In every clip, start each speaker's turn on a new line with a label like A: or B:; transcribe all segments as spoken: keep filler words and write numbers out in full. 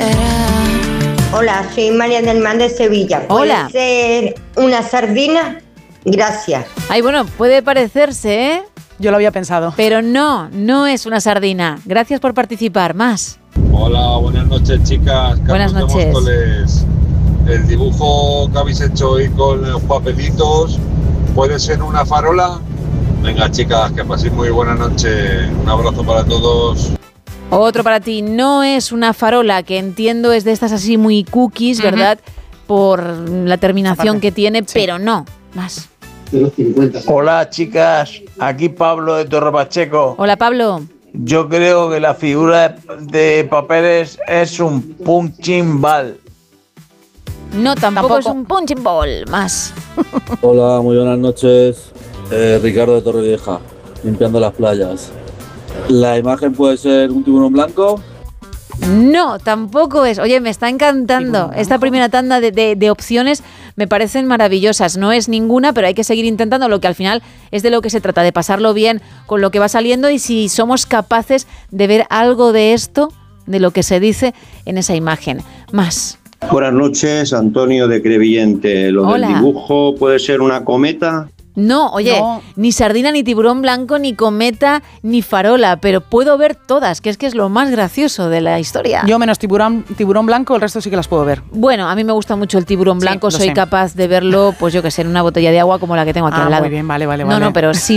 A: Hola, soy María del Mar de Sevilla. ¿Puede
B: Hola.
A: ser una sardina? Gracias.
B: Ay, bueno, puede parecerse, ¿eh?
C: Yo lo había pensado.
B: Pero no, no es una sardina. Gracias por participar. Más.
D: Hola, buenas noches, chicas. Carlos
B: Buenas noches.
D: de Móstoles. El dibujo que habéis hecho hoy con los papelitos, ¿puede ser una farola? Venga, chicas, que paséis muy buena noche. Un abrazo para todos.
B: Otro para ti. No es una farola, que entiendo es de estas así muy cookies,
C: Ujú.
B: ¿verdad? Por la terminación
C: Aparte.
B: que tiene,
C: Sí.
B: pero no. Más.
E: Hola chicas, aquí Pablo de Torre Pacheco.
B: Hola, Pablo.
E: Yo creo que la figura de papeles es un punching ball.
B: No, tampoco,
C: Tampoco.
B: es un punching ball. Más.
F: Hola, muy buenas noches. Eh, Ricardo de Torrevieja, limpiando las playas. ¿La imagen puede ser un tiburón blanco?
B: No, tampoco es. Oye, me está encantando.
C: Tiburón
B: Esta
C: blanco.
B: primera tanda de, de- de opciones me parecen maravillosas. No es ninguna, pero hay que seguir intentando, lo que al final es de lo que se trata, de pasarlo bien con lo que va saliendo y si somos capaces de ver algo de esto, de lo que se dice en esa imagen. Más.
G: Buenas noches, Antonio de Crevillente. Lo
B: Hola.
G: del dibujo puede ser una cometa.
B: No, oye,
C: No.
B: ni sardina, ni tiburón blanco, ni cometa, ni farola, pero puedo ver todas, que es que es lo más gracioso de la historia.
C: Yo menos tiburón, tiburón blanco, el resto sí que las puedo ver.
B: Bueno, a mí me gusta mucho el tiburón
C: Sí,
B: blanco,
C: lo
B: soy
C: sé.
B: capaz de verlo, pues yo que sé, en una botella de agua como la que tengo aquí
C: Ah,
B: al lado.
C: muy bien, vale, vale,
B: No,
C: vale.
B: no, pero sí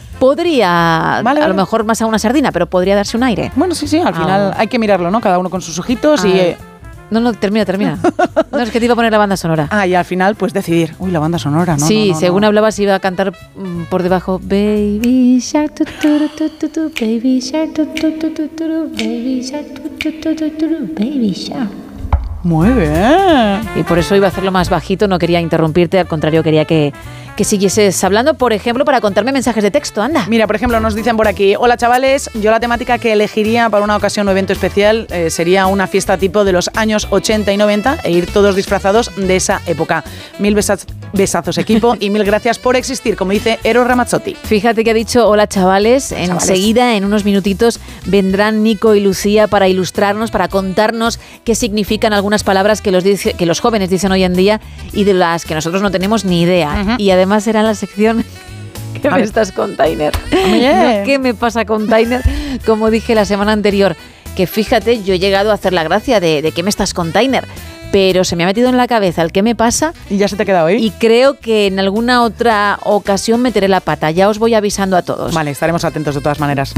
B: podría,
C: Vale,
B: a
C: vale.
B: lo mejor más a una sardina, pero podría darse un aire.
C: Bueno, sí, sí, al
B: Ah.
C: final hay que mirarlo, ¿no? Cada uno con sus ojitos y...
B: Ah,
C: eh,
B: No, no, termina, termina. No, es que te iba a poner la banda sonora.
C: ah, y al final pues decidir. Uy, la banda sonora, ¿no?
B: sí,
C: no, no,
B: según
C: no.
B: hablabas iba a cantar mm, por debajo Baby Shark, tu, tu, tu, tu, tu, Baby Shark, tu, tu, tu, tu, tu, Baby Shark, tu, tu, tu, tu, tu, Baby Shark.
C: Muy bien.
B: Y por eso iba a hacerlo más bajito, no quería interrumpirte, al contrario, quería que, que siguieses hablando, por ejemplo, para contarme mensajes de texto, anda.
C: Mira, por ejemplo, nos dicen por aquí, hola chavales, yo la temática que elegiría para una ocasión o evento especial eh, sería una fiesta tipo de los años ochenta y noventa e ir todos disfrazados de esa época. Mil besaz- besazos equipo y mil gracias por existir, como dice Eros Ramazzotti.
B: Fíjate que ha dicho hola chavales, enseguida en unos minutitos vendrán Nico y Lucía para ilustrarnos, para contarnos qué significan algunas palabras que los, dice, que los jóvenes dicen hoy en día y de las que nosotros no tenemos ni idea.
C: Ujú.
B: Y además será la sección ¿qué
C: A
B: me
C: ver.
B: estás container?
C: Oye.
B: No, ¿qué me pasa container? Como dije la semana anterior, que fíjate, yo he llegado a hacer la gracia de, de ¿qué me estás container? Pero se me ha metido en la cabeza el qué me pasa
C: ¿Y ya se te queda hoy?
B: y creo que en alguna otra ocasión meteré la pata. Ya os voy avisando a todos.
C: Vale, estaremos atentos de todas maneras.